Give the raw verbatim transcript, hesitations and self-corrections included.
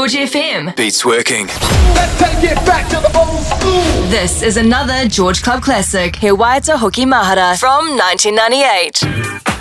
George F M. Beats working. Let's take it back to the old school. This is another George Club classic, He Waita Hoki Mahara from nineteen ninety-eight.